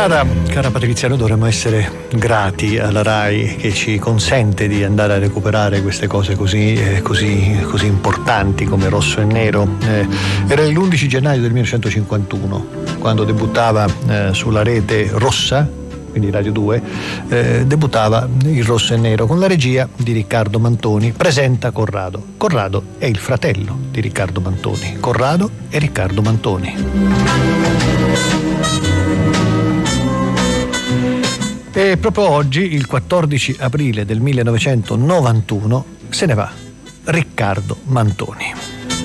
Cara Patrizia, noi dovremmo essere grati alla RAI che ci consente di andare a recuperare queste cose così importanti come Rosso e Nero. Era l'11 gennaio del 1951 quando debuttava sulla rete rossa, quindi Radio 2, debuttava il Rosso e Nero con la regia di Riccardo Mantoni. Presenta Corrado. Corrado è il fratello di Riccardo Mantoni. Corrado e Riccardo Mantoni. E proprio oggi, il 14 aprile del 1991, se ne va Riccardo Mantoni.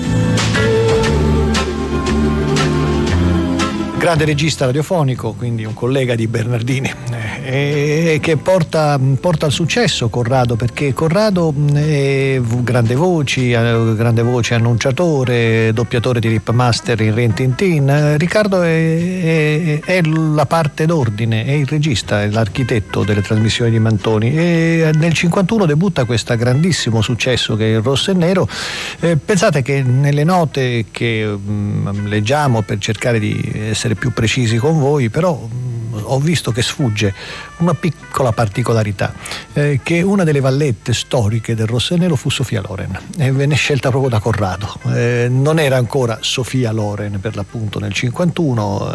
Grande regista radiofonico, quindi un collega di Bernardini, che porta al successo Corrado, perché Corrado è grande voce, annunciatore, doppiatore di Rip Master in Rin Tin Tin. Riccardo è la parte d'ordine, è il regista, è l'architetto delle trasmissioni di Mantoni, e nel 51 debutta questo grandissimo successo che è il Rosso e Nero. Pensate che nelle note che leggiamo per cercare di essere più precisi con voi, però ho visto che sfugge una piccola particolarità, che una delle vallette storiche del Rosso e Nero fu Sofia Loren, e venne scelta proprio da Corrado. Non era ancora Sofia Loren per l'appunto nel 51,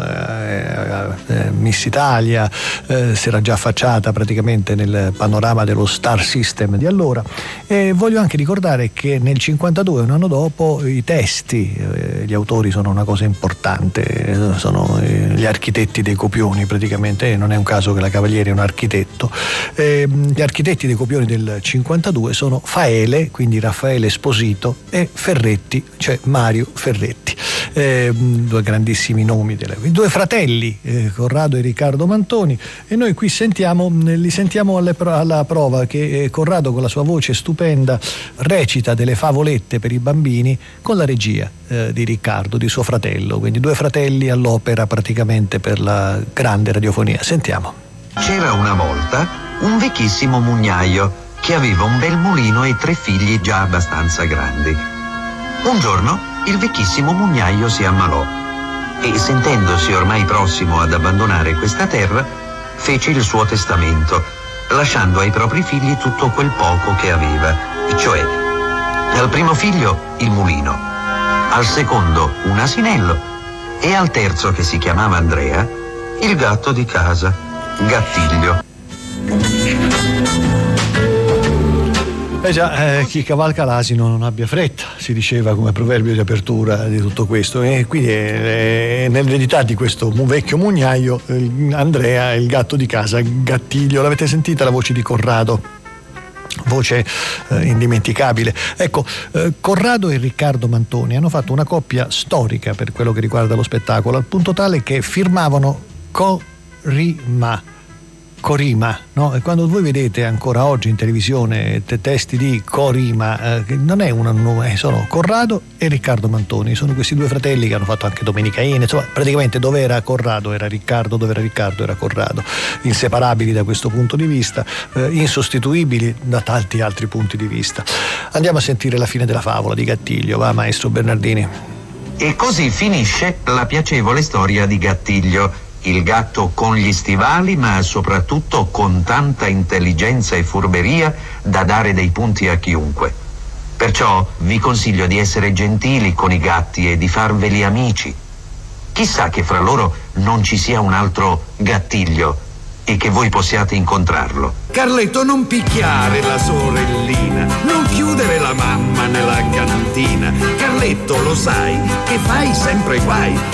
Miss Italia, si era già affacciata praticamente nel panorama dello star system di allora. E voglio anche ricordare che nel 52, un anno dopo, i testi, gli autori sono una cosa importante, sono gli architetti dei copioni praticamente, non è un caso che la Cavalieri è un architetto. Gli architetti dei copioni del 52 sono Faele, quindi Raffaele Esposito, e Ferretti, cioè Mario Ferretti, due grandissimi nomi, due fratelli, Corrado e Riccardo Mantoni, e noi qui li sentiamo alla prova che Corrado, con la sua voce stupenda, recita delle favolette per i bambini con la regia di Riccardo, di suo fratello, quindi due fratelli all'opera praticamente per la grande radiofonia. Sentiamo. C'era una volta un vecchissimo mugnaio che aveva un bel mulino e 3 figli già abbastanza grandi. Un giorno il vecchissimo mugnaio si ammalò e, sentendosi ormai prossimo ad abbandonare questa terra, fece il suo testamento, lasciando ai propri figli tutto quel poco che aveva, cioè al primo figlio il mulino, al secondo un asinello e al terzo, che si chiamava Andrea, il gatto di casa, Gattiglio. Chi cavalca l'asino non abbia fretta, si diceva come proverbio di apertura di tutto questo, e quindi nell'eredità di questo vecchio mugnaio, Andrea è il gatto di casa, Gattiglio. L'avete sentita la voce di Corrado? Voce indimenticabile. Ecco, Corrado e Riccardo Mantoni hanno fatto una coppia storica per quello che riguarda lo spettacolo, al punto tale che firmavano Corima, no? E quando voi vedete ancora oggi in televisione testi di Corima, non è un nome, sono Corrado e Riccardo Mantoni, sono questi due fratelli che hanno fatto anche Domenica In, insomma, praticamente dove era Corrado era Riccardo, dove era Riccardo era Corrado, inseparabili da questo punto di vista, insostituibili da tanti altri punti di vista. Andiamo a sentire la fine della favola di Gattiglio, va maestro Bernardini. E così finisce la piacevole storia di Gattiglio, il gatto con gli stivali, ma soprattutto con tanta intelligenza e furberia da dare dei punti a chiunque. Perciò vi consiglio di essere gentili con i gatti e di farveli amici. Chissà che fra loro non ci sia un altro Gattiglio e che voi possiate incontrarlo. Carletto, non picchiare la sorellina, non chiudere la mamma nella cantina. Carletto, lo sai che fai sempre guai,